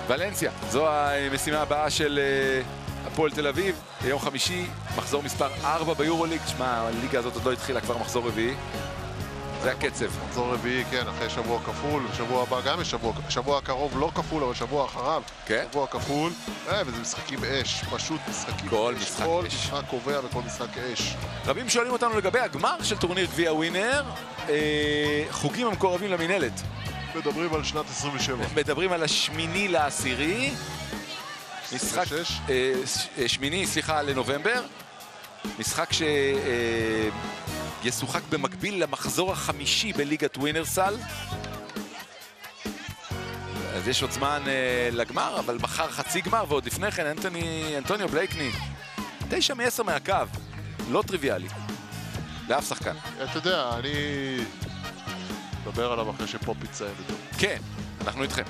ולנסיה, זו המשימה הבאה של הפועל תל אביב. יום חמישי, מחזור מספר 4 ביורוליג. שמע, הליגה הזאת עוד לא התחילה, כבר מחזור רביעי. זה הקצב. מחזור רביעי, כן, אחרי שבוע כפול, שבוע הבא גם יש שבוע הקרוב לא כפול, אבל שבוע אחריו, כן. שבוע כפול, וזה משחקים אש, פשוט משחקים כל אש, משחק כל אש. משחק קובע וכל משחק אש. רבים שואלים אותנו לגבי הגמר של טורניר גביע ווינר, חוגים המקורבים למנהלת. מדברים על שנת 27. מדברים על השמיני לעשירי. משחק, שמיני, סליחה, לנובמבר. משחק שישוחק במקביל למחזור החמישי בליגת ווינרסל. אז יש עוד זמן לגמר, אבל מחר חצי גמר, ועוד לפני כן אנטוניו בלייקני 9 מ-10 מהקו, לא טריוויאלי לאף שחקן. אתה יודע, אני מדבר עליו אחרי שפופ יציין איתו. כן, אנחנו איתכם.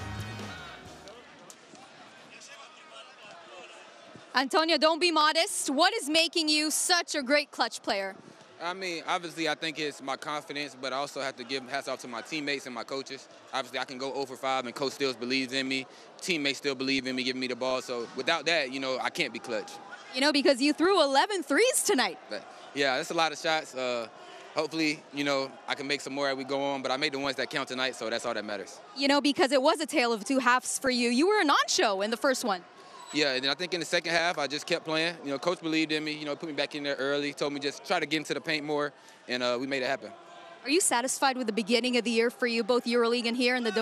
Antonio, don't be modest. What is making you such a great clutch player? I mean, obviously, I think it's my confidence, but I also have to give hats off to my teammates and my coaches. Obviously, I can go 0 for 5, and Coach Stills believes in me. Teammates still believe in me, giving me the ball. So without that, you know, I can't be clutch. You know, because you threw 11 threes tonight. But, yeah, that's a lot of shots. Hopefully, you know, I can make some more as we go on, but I made the ones that count tonight, so that's all that matters. You know, because it was a tale of two halves for you. You were a non-show in the first one. Yeah, and then I think in the second half, I just kept playing. You know, Coach believed in me, you know, put me back in there early, told me just try to get into the paint more, and we made it happen. Are you satisfied with the beginning of the year for you, both EuroLeague and here in the